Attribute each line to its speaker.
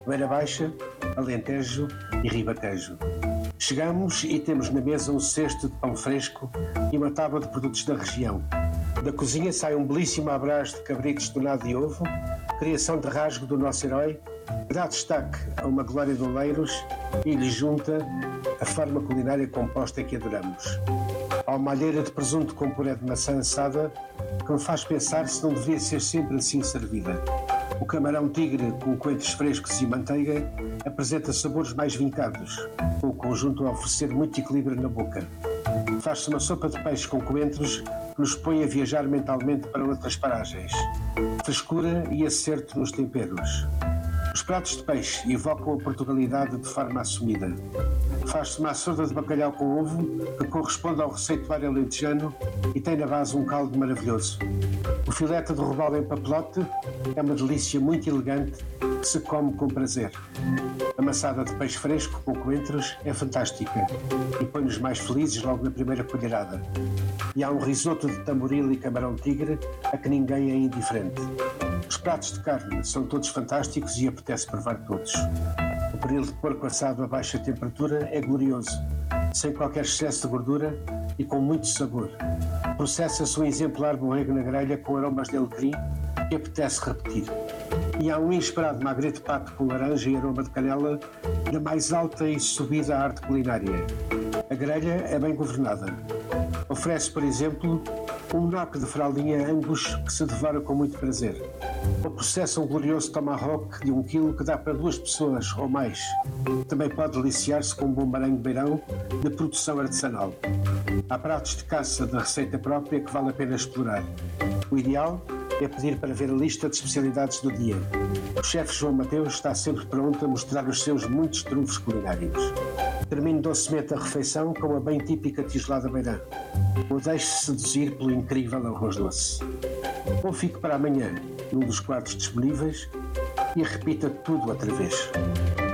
Speaker 1: Beira Baixa, Alentejo e Ribatejo. Chegamos e temos na mesa um cesto de pão fresco e uma tábua de produtos da região. Da cozinha sai um belíssimo abrás de cabritos de nado e ovo, criação de rasgo do nosso herói, que dá destaque a uma glória de oleiros e lhe junta a forma culinária composta que adoramos. Há uma alheira de presunto com puré de maçã assada que me faz pensar se não deveria ser sempre assim servida. O camarão tigre com coentros frescos e manteiga apresenta sabores mais vincados, com o conjunto a oferecer muito equilíbrio na boca. Faz-se uma sopa de peixe com coentros que nos põe a viajar mentalmente para outras paragens. Frescura e acerto nos temperos. Os pratos de peixe evocam a Portugalidade de forma assumida. Faz-se uma açorda de bacalhau com ovo que corresponde ao receituário alentejano e tem na base um caldo maravilhoso. O filete de robalo em papelote é uma delícia muito elegante que se come com prazer. A maçada de peixe fresco com coentros é fantástica e põe-nos mais felizes logo na primeira colherada. E há um risoto de tamboril e camarão tigre a que ninguém é indiferente. Os pratos de carne são todos fantásticos e apetece provar todos. O pernil de porco assado a baixa temperatura é glorioso, sem qualquer excesso de gordura e com muito sabor. Processa-se um exemplar borrego na grelha com aromas de alecrim que apetece repetir. E há um inesperado magre de pato com laranja e aroma de canela na mais alta e subida arte culinária. A grelha é bem governada. Oferece, por exemplo, um naco de fraldinha Angus que se devora com muito prazer. Ou processa um glorioso tomahawk de 1 kg que dá para 2 pessoas ou mais. Também pode deliciar-se com um bom maranho de beirão de produção artesanal. Há pratos de caça da receita própria que vale a pena explorar. O ideal é pedir para ver a lista de especialidades do dia. O chefe João Mateus está sempre pronto a mostrar os seus muitos trunfos culinários. Termine docemente a refeição com a bem típica tigelada beirã. Ou deixe-se seduzir pelo incrível arroz doce. Ou fique para amanhã, num dos quartos disponíveis, e repita tudo outra vez.